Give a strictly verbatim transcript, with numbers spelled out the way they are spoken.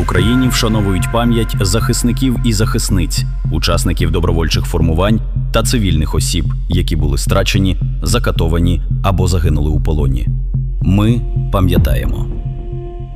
Україні вшановують пам'ять захисників і захисниць, учасників добровольчих формувань та цивільних осіб, які були страчені, закатовані або загинули у полоні. Ми пам'ятаємо.